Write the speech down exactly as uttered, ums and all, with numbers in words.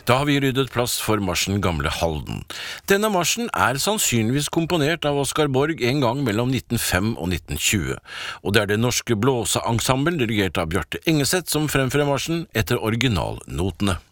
Da har vi ryddet plass for marsjen Gamle Halden. Denne marsjen er sannsynligvis komponert av Oskar Borg en gang mellom nitten fem og nitten tjue, og det er det norske blåseensemble dirigert av Bjarte Engeseth som fremfører marsjen etter originalnotene.